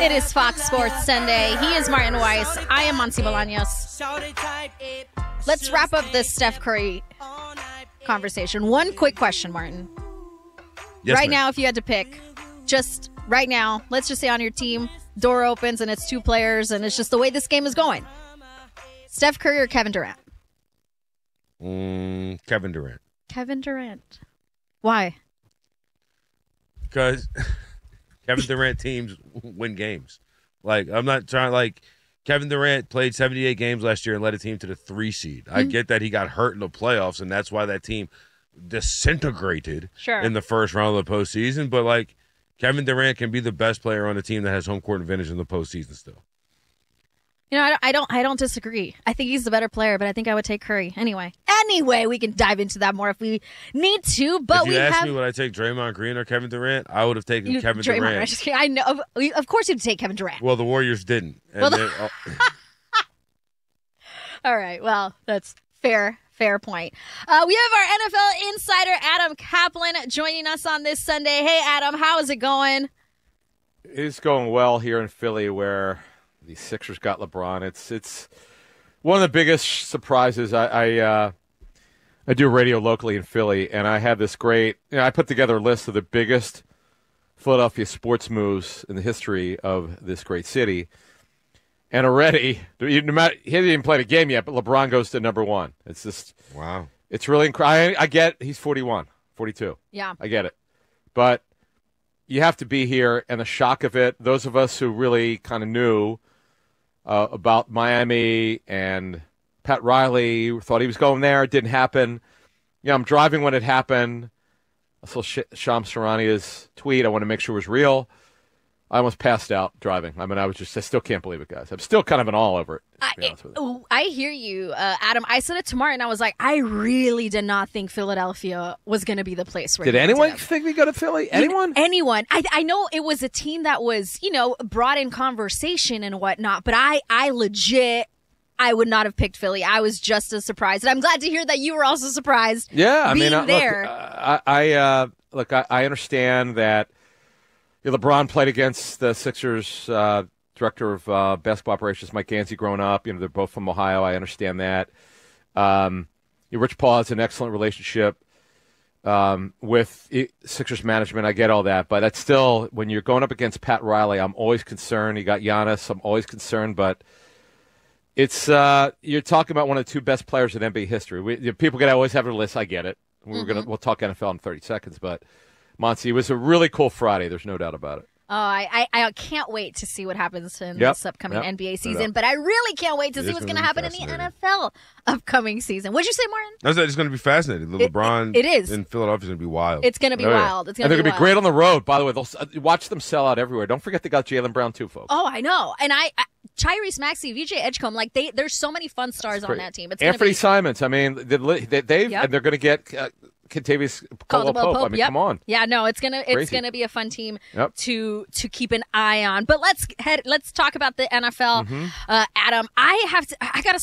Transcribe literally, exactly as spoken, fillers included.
It is Fox Sports Sunday. He is Martin Weiss. I am Monty Bolaños. Let's wrap up this Steph Curry conversation. One quick question, Martin. Yes, right ma'am. now, if you had to pick, just right now, let's just say on your team, door opens and it's two players and it's just the way this game is going. Steph Curry or Kevin Durant? Mm, Kevin Durant. Kevin Durant. Why? Because Kevin Durant teams win games. Like, I'm not trying, like, Kevin Durant played seventy-eight games last year and led a team to the three seed. Mm-hmm. I get that he got hurt in the playoffs, and that's why that team disintegrated sure. in the first round of the postseason. But, like, Kevin Durant can be the best player on a team that has home court advantage in the postseason still. You know, I don't, I don't, I don't disagree. I think he's the better player, but I think I would take Curry anyway. Anyway, we can dive into that more if we need to. But if you we asked have, me would I take Draymond Green or Kevin Durant, I would have taken you, Kevin Draymond, Durant. I, just, I know, of, of course, you'd take Kevin Durant. Well, the Warriors didn't. And Well, then, oh. All right. Well, that's fair. Fair point. Uh, we have our N F L insider, Adam Kaplan, joining us on this Sunday. Hey, Adam, how is it going? It's going well here in Philly where the Sixers got LeBron. It's it's one of the biggest surprises. I I, uh, I do radio locally in Philly, and I have this great – you know, I put together a list of the biggest Philadelphia sports moves in the history of this great city. And already, no matter, he hasn't even played a game yet, but LeBron goes to number one. It's just – wow. It's really incredible. I, I get he's forty-one, forty-two. Yeah. I get it. But you have to be here, and the shock of it, those of us who really kind of knew uh, about Miami and Pat Riley, thought he was going there, it didn't happen. You know, I'm driving when it happened. I saw Sh- Shams Charania's tweet. I want to make sure it was real. I almost passed out driving. I mean, I was just, I still can't believe it, guys. I'm still kind of an all over it. To be I, honest with you. it, I hear you, uh, Adam. I said it to Martin. I was like, I really did not think Philadelphia was going to be the place where Did he went anyone to them. think we go to Philly? Anyone? You, anyone. I, I know it was a team that was, you know, brought in conversation and whatnot, but I, I legit, I would not have picked Philly. I was just as surprised. And I'm glad to hear that you were also surprised. Yeah, I being mean, uh, there. look, uh, I, I uh, look, I, I understand that you know, LeBron played against the Sixers uh, director of uh, basketball operations, Mike Gansey, growing up. You know, they're both from Ohio. I understand that. Um, you know, Rich Paul has an excellent relationship um, with Sixers management. I get all that, but that's still when you're going up against Pat Riley. I'm always concerned. You got Giannis. I'm always concerned, but. It's uh, you're talking about one of the two best players in N B A history. We, you know, people get always have a list. I get it. We're Mm-hmm. gonna we'll talk N F L in thirty seconds, but Monty, it was a really cool Friday. There's no doubt about it. Oh, I, I, I can't wait to see what happens in Yep. this upcoming Yep. N B A No season, doubt. but I really can't wait to It see is what's gonna going to be happen in the N fascinating. F L upcoming season. What'd you say, Martin? I said it's going to be fascinating. The It- LeBron it is. in Philadelphia is going to be wild. It's going to be Oh, yeah. wild. It's going And to they're be gonna be wild. great on the road. By the way, they'll s- uh, watch them sell out everywhere. Don't forget they got Jaylen Brown too, folks. Oh, I know. And I, I Tyrese Maxey, V J Edgecombe, like they, there's so many fun stars on Great. that team. It's gonna Anthony be Simons. I mean, they, they, they've Yep. and they're going to get uh, Kentavious Caldwell Caldwell Pope. Pope. I mean, Yep. come on. Yeah, no, it's gonna it's Crazy. gonna be a fun team Yep. to to keep an eye on. But let's head. Let's talk about the N F L. Mm-hmm. Uh, Adam, I have to. I gotta